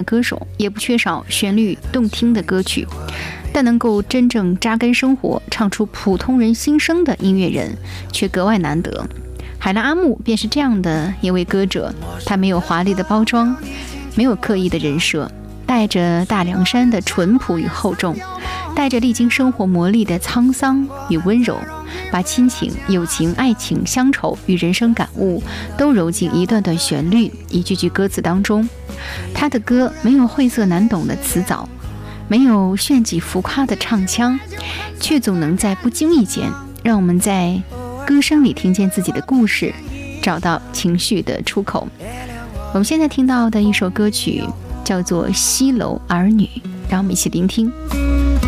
歌手，也不缺少旋律动听的歌曲，但能够真正扎根生活，唱出普通人心声的音乐人却格外难得。海拉阿木便是这样的一位歌者，他没有华丽的包装，没有刻意的人设，带着大凉山的淳朴与厚重，带着历经生活磨砺的沧桑与温柔，把亲情、友情、爱情、乡愁与人生感悟都揉进一段段旋律、一句句歌词当中。他的歌没有晦涩难懂的词藻，没有炫技浮夸的唱腔，却总能在不经意间让我们在歌声里听见自己的故事，找到情绪的出口。我们现在听到的一首歌曲叫做《西楼儿女》，让我们一起聆听。